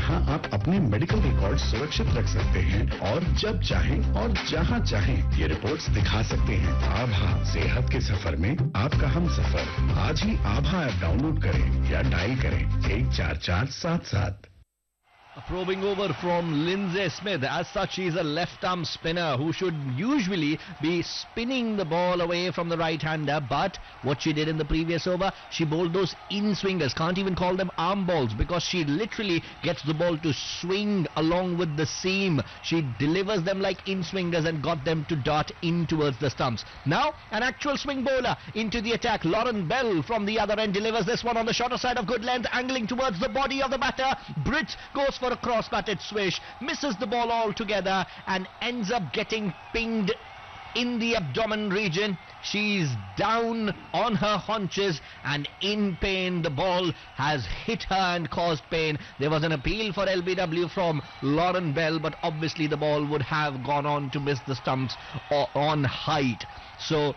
जहां आप अपने मेडिकल रिकॉर्ड सुरक्षित रख सकते हैं और जब चाहें और जहां चाहें ये रिपोर्ट्स दिखा सकते हैं। आभा, सेहत के सफर में आपका हम सफर। आज ही आभा ऐप डाउनलोड करें या डायल करें 14477। A probing over from Lindsay Smith. As such, she is a left-arm spinner who should usually be spinning the ball away from the right-hander. But what she did in the previous over, she bowled those in-swingers. Can't even call them arm balls because she literally gets the ball to swing along with the seam. She delivers them like in-swingers and got them to dart in towards the stumps. Now, an actual swing bowler into the attack. Lauren Bell from the other end delivers this one on the shorter side of good length, angling towards the body of the batter. Britt goes for a cross-butted swish, misses the ball altogether and ends up getting pinged in the abdomen region. She's down on her haunches and in pain. The ball has hit her and caused pain. There was an appeal for LBW from Lauren Bell, but obviously the ball would have gone on to miss the stumps on height. So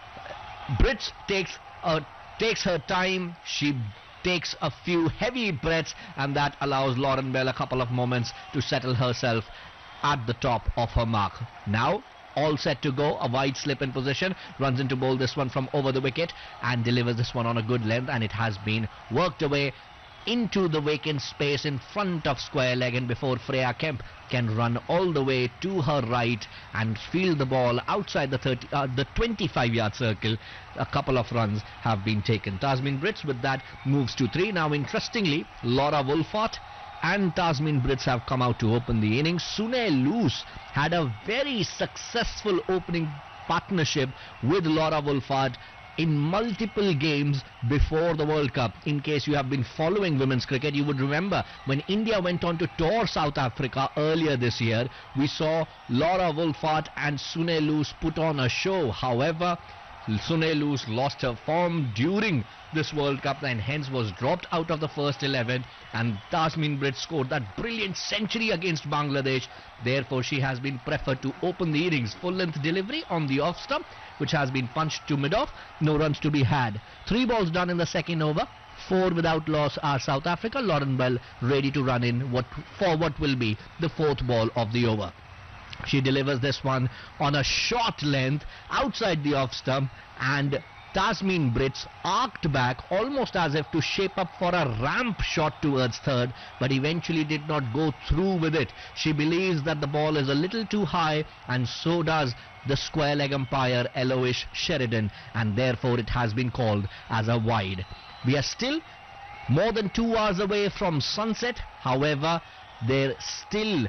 Britt takes her time. She takes a few heavy breaths, and that allows Lauren Bell a couple of moments to settle herself at the top of her mark. Now all set to go, a wide slip in position, runs into bowl this one from over the wicket and delivers this one on a good length, and it has been worked away into the vacant space in front of square leg, and before Freya Kemp can run all the way to her right and field the ball outside the 25-yard circle, a couple of runs have been taken. Tasmin Brits with that moves to 3. Now interestingly, Laura Wolfart and Tasmin Brits have come out to open the innings. Sune Loose had a very successful opening partnership with Laura Wolfart in multiple games before the World Cup. In case you have been following women's cricket, you would remember when India went on to tour South Africa earlier this year, we saw Laura Wolfart and Sune Loose put on a show. However, Sune Loose lost her form during this World Cup and hence was dropped out of the first 11, and Tasmin Brits scored that brilliant century against Bangladesh. Therefore, she has been preferred to open the innings. Full-length delivery on the off stump, which has been punched to mid-off. No runs to be had. 3 balls done in the second over. 4 without loss are South Africa. Lauren Bell ready to run in for what will be the 4th ball of the over. She delivers this one on a short length outside the off stump, and Tasmin Brits arced back almost as if to shape up for a ramp shot towards third, but eventually did not go through with it. She believes that the ball is a little too high, and so does the square leg umpire Eloise Sheridan, and therefore it has been called as a wide. We are still more than 2 hours away from sunset. However, there still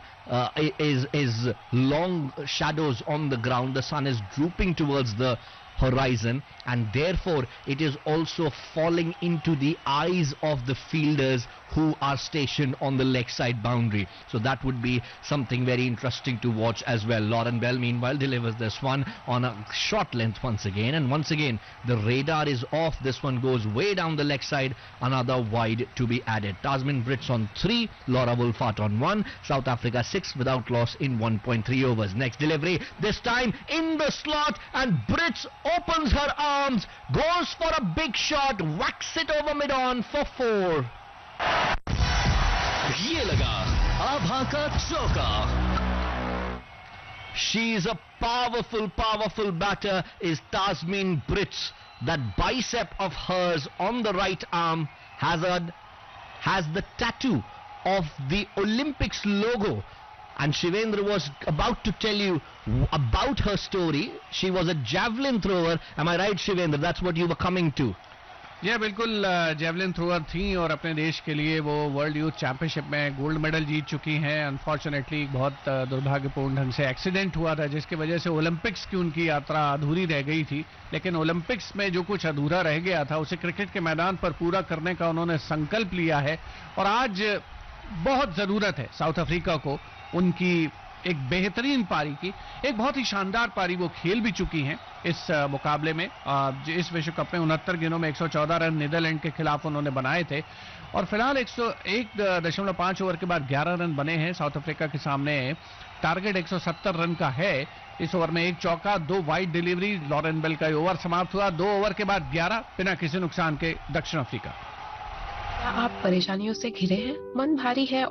is long shadows on the ground. The sun is drooping towards the horizon, and therefore it is also falling into the eyes of the fielders who are stationed on the leg side boundary. So that would be something very interesting to watch as well. Lauren Bell meanwhile delivers this one on a short length once again, and once again the radar is off. This one goes way down the leg side, another wide to be added. Tasmin Brits on 3, Laura Wolfart on 1, South Africa 6 without loss in 1.3 overs. Next delivery, this time in the slot, and Brits opens her arms, goes for a big shot, whacks it over mid-on for 4. ये लगा आभा का चौका. She's a powerful batter is Tasmin Brits. That bicep of hers on the right arm has the tattoo of the Olympics logo. And Shivendra was about to tell you about her story. She was a javelin thrower. Am I right, Shivendra? That's what you were coming to. ये बिल्कुल javelin thrower थी और अपने देश के लिए वो world youth championship में गोल्ड मेडल जीत चुकी हैं. अनफॉर्चुनेटली बहुत दुर्भाग्यपूर्ण ढंग से एक्सीडेंट हुआ था, जिसकी वजह से ओलंपिक्स की उनकी यात्रा अधूरी रह गई थी. लेकिन ओलंपिक्स में जो कुछ अधूरा रह गया था उसे क्रिकेट के मैदान पर पूरा करने का उन्होंने संकल्प लिया है, और आज बहुत जरूरत है साउथ अफ्रीका को उनकी एक बेहतरीन पारी की. एक बहुत ही शानदार पारी वो खेल भी चुकी हैं इस मुकाबले में. इस विश्व कप में 69 गेंदों में 114 रन नीदरलैंड के खिलाफ उन्होंने बनाए थे, और फिलहाल 101.5 ओवर के बाद 11 रन बने हैं. साउथ अफ्रीका के सामने टारगेट 170 रन का है. इस ओवर में 1 चौका, 2 वाइड डिलीवरी. लॉरेन बेल का ओवर समाप्त हुआ. 2 ओवर के बाद 11 बिना किसी नुकसान के दक्षिण अफ्रीका. आप परेशानियों से घिरे हैं, मन भारी है